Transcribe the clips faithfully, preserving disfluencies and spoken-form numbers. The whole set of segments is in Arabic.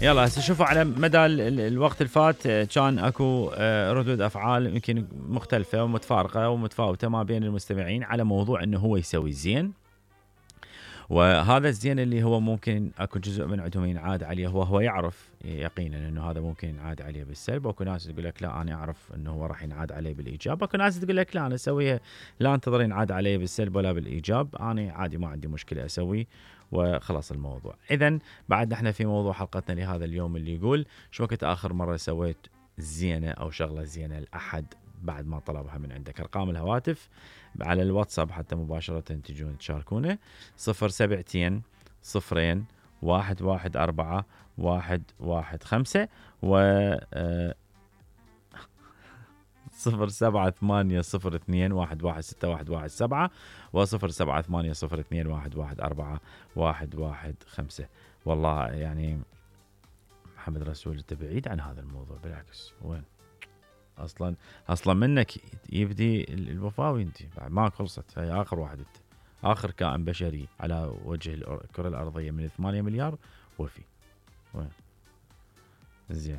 يلا هسه شوفوا على مدى ال- ال- الوقت الفات، آه، كان اكو آه، ردود افعال يمكن مختلفه ومتفارقه ومتفاوته ما بين المستمعين على موضوع انه هو يسوي زين. وهذا الزين اللي هو ممكن اكو جزء من عندهم ينعاد عليه، هو هو يعرف يقينا انه هذا ممكن ينعاد عليه بالسلب، واكو ناس تقول لك لا انا اعرف انه هو راح ينعاد عليه بالايجاب، اكو ناس تقول لك لا انا اسويها لا انتظر ينعاد عليه بالسلب ولا بالايجاب، انا عادي ما عندي مشكله اسوي وخلص الموضوع. اذا بعد احنا في موضوع حلقتنا لهذا اليوم اللي يقول شو وقت اخر مره سويت زينه او شغله زينه لاحد بعد ما طلبها من عندك. ارقام الهواتف على الواتساب حتى مباشرة تجون تشاركونا صفر سبعتين صفرين واحد واحد أربعة واحد واحد خمسة و آه، صفر سبعة ثمانية صفر اثنين واحد واحد ستة واحد واحد سبعة وصفر سبعة ثمانية صفر اثنين واحد واحد أربعة واحد واحد خمسة. والله يعني محمد رسول انت بعيد عن هذا الموضوع، بالعكس وين اصلا اصلا منك يبدي الوفاوي، انت بعد ما خلصت، هي اخر واحد انت اخر كائن بشري على وجه الكره الارضيه من ثمانية مليار وفي وين زين.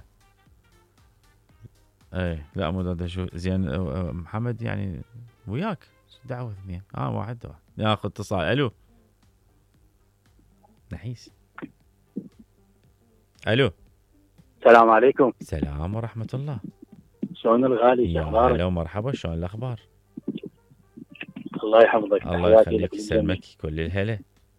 ايه لا مو ده شو زين محمد يعني وياك دعوه اثنين اه واحد واحد ياخذ اتصال. الو نحيس. الو السلام عليكم. سلام ورحمه الله. شلون الغالي؟ يا اخبارك؟ هلا ومرحبا، شلون الاخبار؟ الله يحفظك. الله يخليك يسلمك كل الهلا.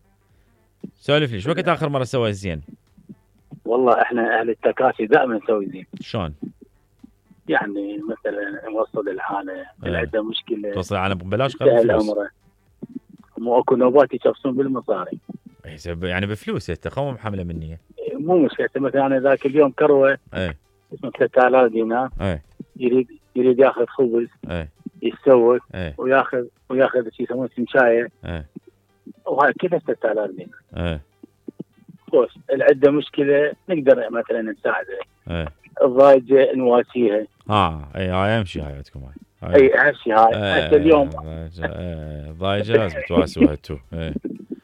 سولف لي شو وقت اخر مره سويت زين؟ والله احنا اهل التكاسي دائما نسوي زين. شلون؟ يعني مثلا نوصل الحاله العده مشكله توصل العالم ببلاش سهل فلوس. امره، مو اكو نوبات يشخصون بالمصاري يعني بفلوس تقوم حمله منيه. مو مشكله. مثلا انا ذاك اليوم كروه ايه اسمه ثلاثة آلاف دينار، ايه يريد يريد ياخذ خبز ايه يتسوق ايه وياخذ وياخذ شيء يسمونه سمشايه، ايه وهاي كلها ثلاثة آلاف دينار. ايه خوش العده مشكله نقدر مثلا نساعده، ايه الضايجه نواسيها. اه اي هاي امشي هاي عندكم هاي. اي اهم شيء هاي. ايه حتى اليوم ايه ضايجه لازم تواسوها انتو. ايه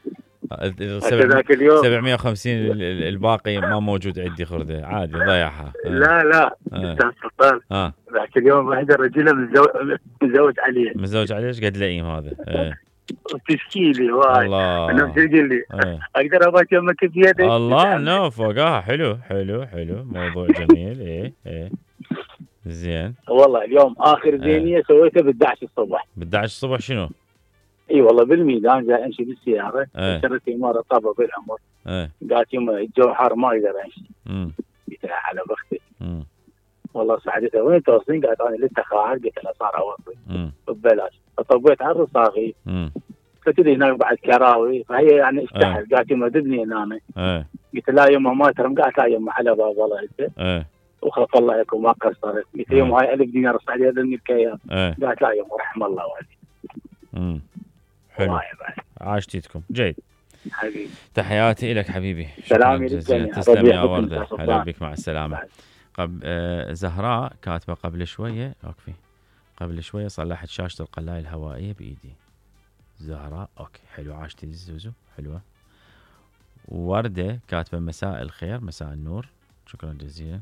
حتى ذاك اليوم سبعمية وخمسين الباقي ما موجود عندي خرده عادي ضيعها. ايه. لا لا استاذ سلطان اه ذاك اليوم واحده رجله متزوج متزوج عليه متزوج عليه ايش قد لئيم هذا. ايه وتشكي لي واي الله انا يقول لي ايه. اقدر اباك يمك بيدك الله نو فوقها. حلو حلو حلو موضوع جميل. ايه ايه زين. والله اليوم اخر زينيه ايه. سويتها بالأحد عشر الصبح. بالأحد عشر الصبح شنو؟ اي والله بالميدان جاي امشي بالسياره ايه. شرت اماره طابه بالعمر. ايه قالت يما الجو حار ما اقدر امشي. امم قلت لها على بختي. امم والله ساعدتها وين توصلين؟ قالت انا لسه خارج. قلت لها صار اوصل امم ببلاش. فطبيت على الرصاغي امم فتدري هناك بعد كراوي فهي يعني ايه. اشتحت. قالت يما دبني هنا. ايه قلت لا يما ما ترم. قالت لا يما على باب الله انت ايه وخلق الله يكون ما قصرت. قلت يما هاي ألف دينار السعوديه هذا الكيان. ايه قالت لا يما رحم الله والدي. امم حلو واي بعد عاشتيتكم جيد. حبيبي تحياتي لك حبيبي. سلامي جزيلا للجميع. تسلم ربي يا يحفظكم ورده. أستاذ هلا سلطان. بك مع السلامه. بعد. قبل آه زهراء كاتبه قبل شويه اوكي قبل شويه صلحت شاشه القلايه الهوائيه بايدي. زهراء اوكي حلو عاشتي الزوزو حلوه. وردة كاتبة مساء الخير مساء النور شكرا جزيلا.